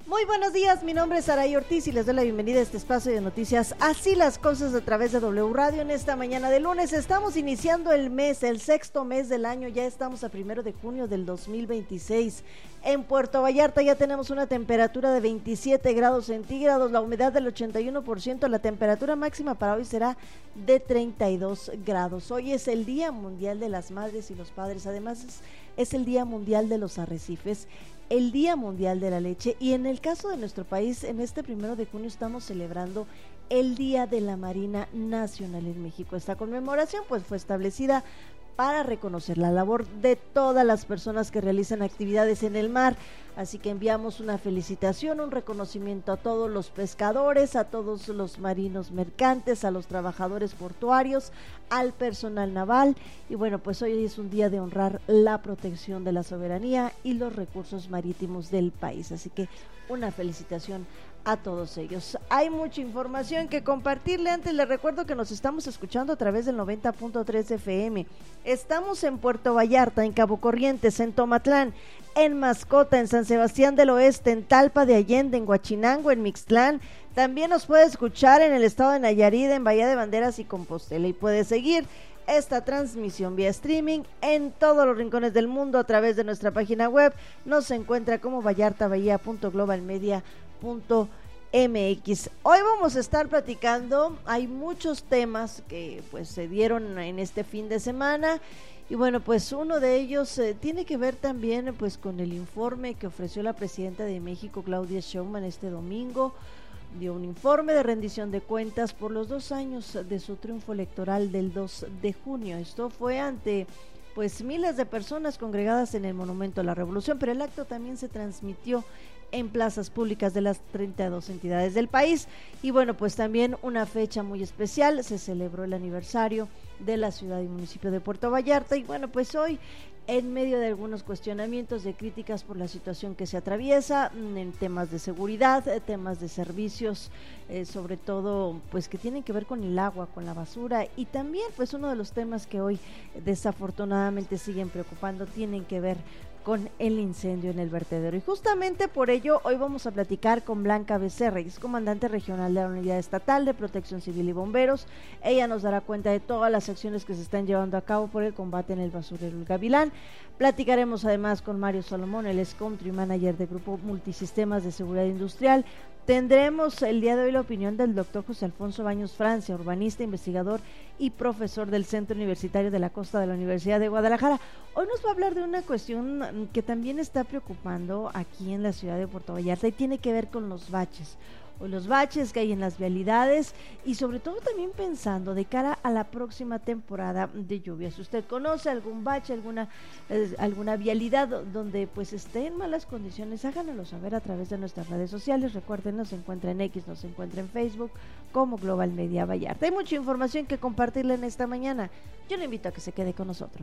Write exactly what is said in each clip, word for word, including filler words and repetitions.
Muy buenos días, mi nombre es Saray Ortiz y les doy la bienvenida a este espacio de noticias Así las Cosas a través de W Radio. En esta mañana de lunes estamos iniciando el mes, el sexto mes del año, ya estamos a primero de junio del dos mil veintiséis. En Puerto Vallarta ya tenemos una temperatura de veintisiete grados centígrados, la humedad del ochenta y uno por ciento, la temperatura máxima para hoy será de treinta y dos grados. Hoy es el Día Mundial de las Madres y los Padres, además es, es el Día Mundial de los Arrecifes, el Día Mundial de la Leche, y en el caso de nuestro país, en este primero de junio estamos celebrando el Día de la Marina Nacional en México. Esta conmemoración pues fue establecida para reconocer la labor de todas las personas que realizan actividades en el mar, así que enviamos una felicitación, un reconocimiento a todos los pescadores, a todos los marinos mercantes, a los trabajadores portuarios, al personal naval, y bueno, pues hoy es un día de honrar la protección de la soberanía y los recursos marítimos del país, así que una felicitación a todos ellos. Hay mucha información que compartirle. Antes les recuerdo que nos estamos escuchando a través del noventa punto tres F M. Estamos en Puerto Vallarta, en Cabo Corrientes, en Tomatlán, en Mascota, en San Sebastián del Oeste, en Talpa de Allende, en Huachinango, en Mixtlán. También nos puede escuchar en el estado de Nayarit, en Bahía de Banderas y Compostela, y puede seguir esta transmisión vía streaming en todos los rincones del mundo a través de nuestra página web. Nos encuentra como vallartabahía punto global media punto m x. Hoy vamos a estar platicando, hay muchos temas que pues se dieron en este fin de semana, y bueno, pues uno de ellos eh, tiene que ver también pues con el informe que ofreció la presidenta de México, Claudia Sheinbaum, este domingo. Dio un informe de rendición de cuentas por los dos años de su triunfo electoral del dos de junio. Esto fue ante pues miles de personas congregadas en el Monumento a la Revolución, pero el acto también se transmitió en plazas públicas de las treinta y dos entidades del país. Y bueno, pues también una fecha muy especial, se celebró el aniversario de la ciudad y municipio de Puerto Vallarta, y bueno, pues hoy, en medio de algunos cuestionamientos, de críticas por la situación que se atraviesa en temas de seguridad, temas de servicios, eh, sobre todo pues que tienen que ver con el agua, con la basura, y también pues uno de los temas que hoy desafortunadamente siguen preocupando tienen que ver con el incendio en el vertedero. Y justamente por ello hoy vamos a platicar con Blanca Becerra, es comandante regional de la Unidad Estatal de Protección Civil y Bomberos. Ella nos dará cuenta de todas las acciones que se están llevando a cabo por el combate en el basurero El Gavilán. Platicaremos además con Mario Salomón, el ex country manager de Grupo Multisistemas de Seguridad Industrial. Tendremos el día de hoy la opinión del doctor José Alfonso Baños Francia, urbanista, investigador y profesor del Centro Universitario de la Costa de la Universidad de Guadalajara. Hoy nos va a hablar de una cuestión que también está preocupando aquí en la ciudad de Puerto Vallarta y tiene que ver con los baches, o los baches que hay en las vialidades, y sobre todo también pensando de cara a la próxima temporada de lluvias. Si usted conoce algún bache, alguna eh, alguna vialidad donde pues esté en malas condiciones, háganoslo saber a través de nuestras redes sociales. Recuerden, nos encuentra en X, nos encuentra en Facebook como Global Media Vallarta. Hay mucha información que compartirle en esta mañana. Yo le invito a que se quede con nosotros.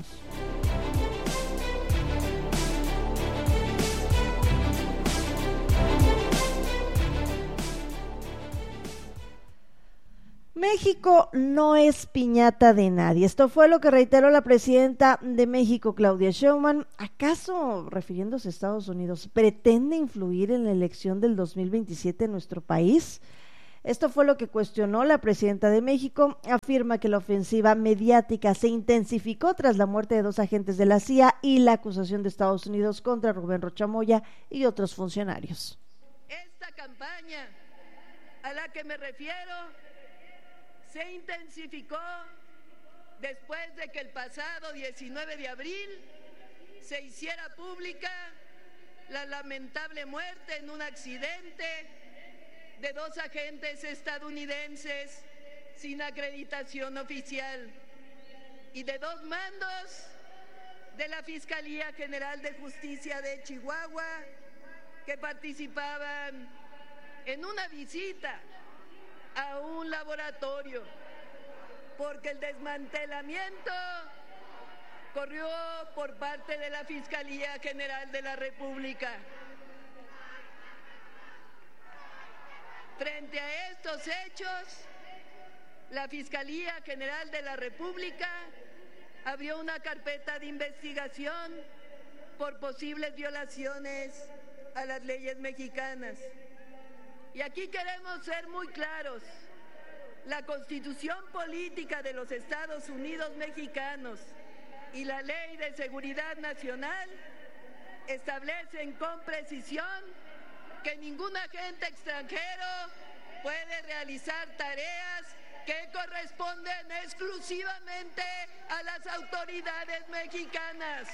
México no es piñata de nadie. Esto fue lo que reiteró la presidenta de México, Claudia Sheinbaum. ¿Acaso, refiriéndose a Estados Unidos, pretende influir en la elección del dos mil veintisiete en nuestro país? Esto fue lo que cuestionó la presidenta de México. Afirma que la ofensiva mediática se intensificó tras la muerte de dos agentes de la C I A y la acusación de Estados Unidos contra Rubén Rocha Moya y otros funcionarios. Esta campaña a la que me refiero se intensificó después de que el pasado diecinueve de abril se hiciera pública la lamentable muerte en un accidente de dos agentes estadounidenses sin acreditación oficial y de dos mandos de la Fiscalía General de Justicia de Chihuahua que participaban en una visita a un laboratorio, porque el desmantelamiento corrió por parte de la Fiscalía General de la República. Frente a estos hechos, la Fiscalía General de la República abrió una carpeta de investigación por posibles violaciones a las leyes mexicanas. Y aquí queremos ser muy claros. La Constitución Política de los Estados Unidos Mexicanos y la Ley de Seguridad Nacional establecen con precisión que ningún agente extranjero puede realizar tareas que corresponden exclusivamente a las autoridades mexicanas.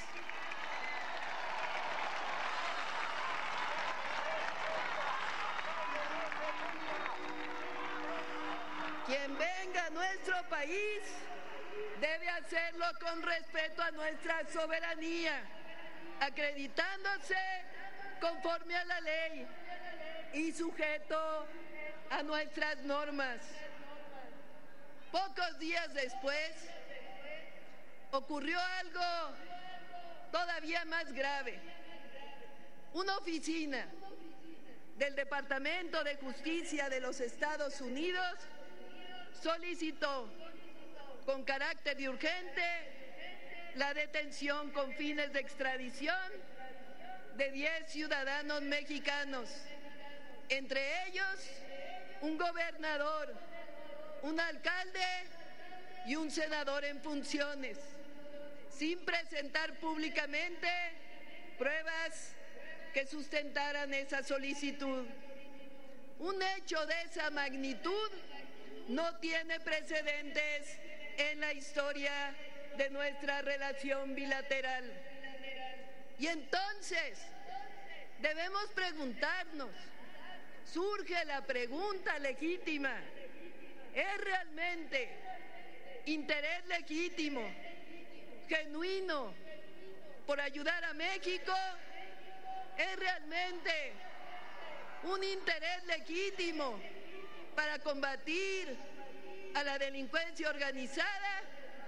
Quien venga a nuestro país debe hacerlo con respeto a nuestra soberanía, acreditándose conforme a la ley y sujeto a nuestras normas. Pocos días después ocurrió algo todavía más grave. Una oficina del Departamento de Justicia de los Estados Unidos solicitó con carácter de urgente la detención con fines de extradición de diez ciudadanos mexicanos, entre ellos un gobernador, un alcalde y un senador en funciones, sin presentar públicamente pruebas que sustentaran esa solicitud. Un hecho de esa magnitud no tiene precedentes en la historia de nuestra relación bilateral. Y entonces debemos preguntarnos, surge la pregunta legítima, ¿es realmente interés legítimo, genuino, por ayudar a México? ¿Es realmente un interés legítimo para combatir a la delincuencia organizada?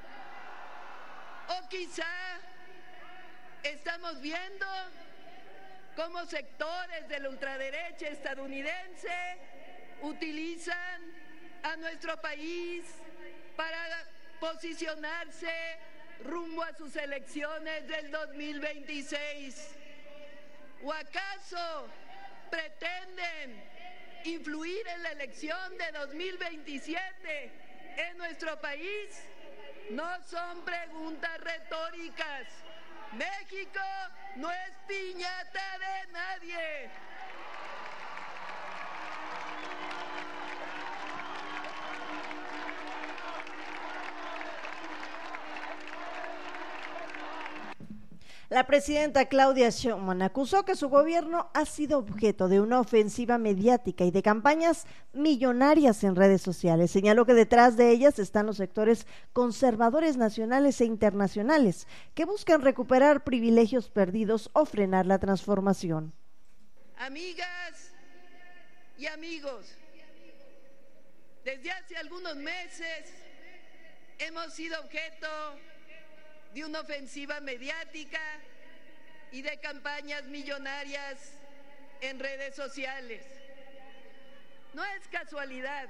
¿O quizá estamos viendo cómo sectores de la ultraderecha estadounidense utilizan a nuestro país para posicionarse rumbo a sus elecciones del dos mil veintiséis? ¿O acaso pretenden influir en la elección de dos mil veintisiete en nuestro país? No son preguntas retóricas. México no es piñata de nadie. La presidenta Claudia Sheinbaum acusó que su gobierno ha sido objeto de una ofensiva mediática y de campañas millonarias en redes sociales. Señaló que detrás de ellas están los sectores conservadores nacionales e internacionales que buscan recuperar privilegios perdidos o frenar la transformación. Amigas y amigos, desde hace algunos meses hemos sido objeto de una ofensiva mediática y de campañas millonarias en redes sociales. No es casualidad.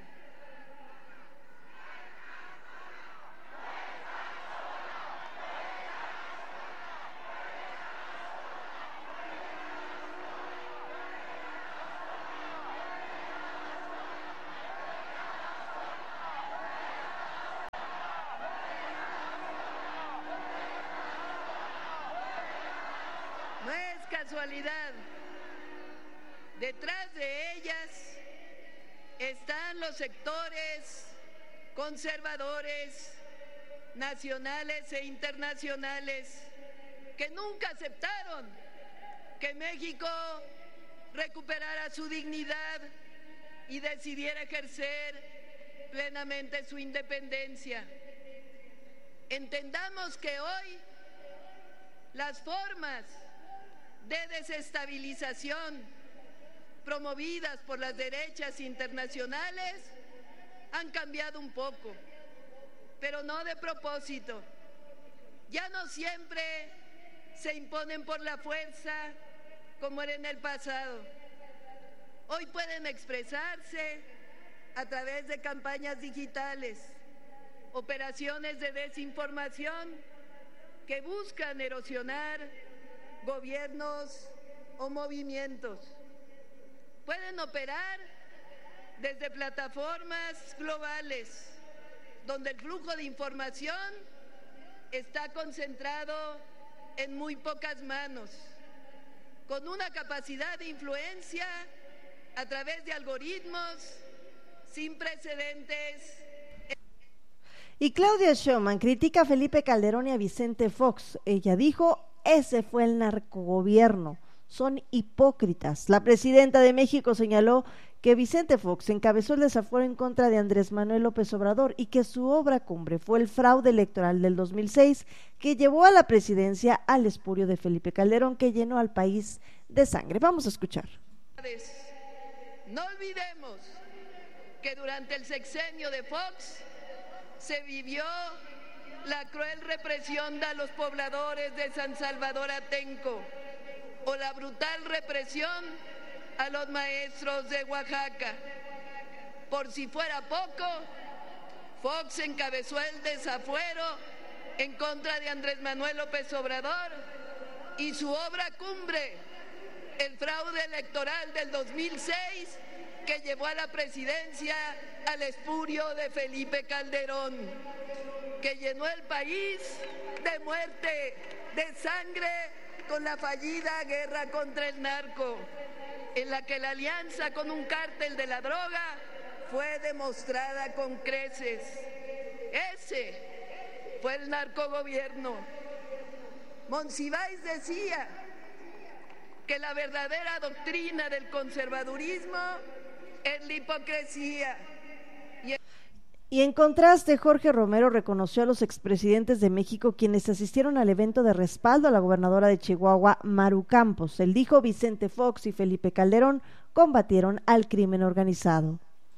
Casualidad. Detrás de ellas están los sectores conservadores nacionales e internacionales que nunca aceptaron que México recuperara su dignidad y decidiera ejercer plenamente su independencia. Entendamos que hoy las formas de desestabilización promovidas por las derechas internacionales han cambiado un poco, pero no de propósito. Ya no siempre se imponen por la fuerza como era en el pasado. Hoy pueden expresarse a través de campañas digitales, operaciones de desinformación que buscan erosionar gobiernos o movimientos. Pueden operar desde plataformas globales, donde el flujo de información está concentrado en muy pocas manos, con una capacidad de influencia a través de algoritmos sin precedentes. Y Claudia Sheinbaum critica a Felipe Calderón y a Vicente Fox. Ella dijo, ese fue el narcogobierno, son hipócritas. La presidenta de México señaló que Vicente Fox encabezó el desafuero en contra de Andrés Manuel López Obrador y que su obra cumbre fue el fraude electoral del dos mil seis que llevó a la presidencia al espurio de Felipe Calderón, que llenó al país de sangre. Vamos a escuchar. No olvidemos que durante el sexenio de Fox se vivió la cruel represión de los pobladores de San Salvador Atenco o la brutal represión a los maestros de Oaxaca. Por si fuera poco, Fox encabezó el desafuero en contra de Andrés Manuel López Obrador y su obra cumbre, el fraude electoral del dos mil seis, que llevó a la presidencia al espurio de Felipe Calderón, que llenó el país de muerte, de sangre, con la fallida guerra contra el narco, en la que la alianza con un cártel de la droga fue demostrada con creces. Ese fue el narcogobierno. Monsiváis decía que la verdadera doctrina del conservadurismo es la hipocresía. Y, y en contraste, Jorge Romero reconoció a los expresidentes de México quienes asistieron al evento de respaldo a la gobernadora de Chihuahua, Maru Campos. Él dijo, Vicente Fox y Felipe Calderón combatieron al crimen organizado.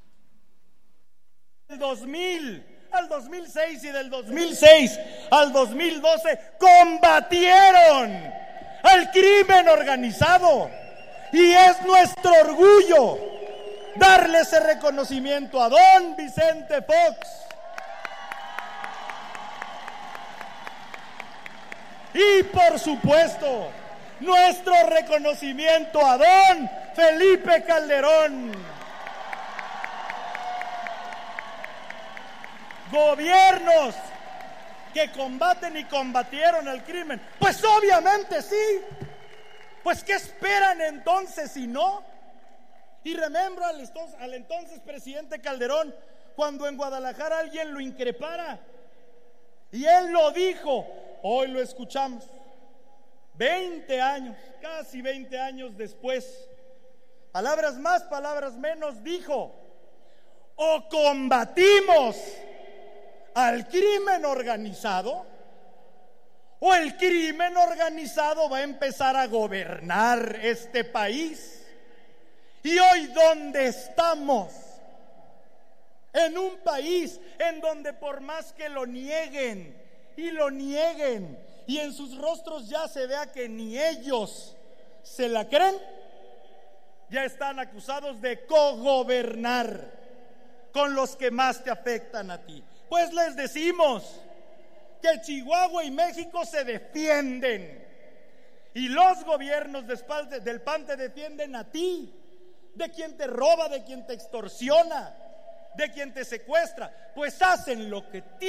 Del dos mil al dos mil seis y del dos mil seis al dos mil doce combatieron al crimen organizado, y es nuestro orgullo darle ese reconocimiento a don Vicente Fox y por supuesto nuestro reconocimiento a don Felipe Calderón. Gobiernos que combaten y combatieron el crimen, pues obviamente sí. Pues ¿qué esperan entonces si no? Y remembro al, al entonces presidente Calderón cuando en Guadalajara alguien lo increpara y él lo dijo, hoy lo escuchamos, veinte años, casi veinte años después, palabras más, palabras menos, dijo, o combatimos al crimen organizado, o el crimen organizado va a empezar a gobernar este país. Y hoy, ¿dónde estamos? En un país en donde por más que lo nieguen y lo nieguen y en sus rostros ya se vea que ni ellos se la creen, ya están acusados de cogobernar con los que más te afectan a ti. Pues les decimos que Chihuahua y México se defienden y los gobiernos del P A N te defienden a ti, de quien te roba, de quien te extorsiona, de quien te secuestra, pues hacen lo que tienen.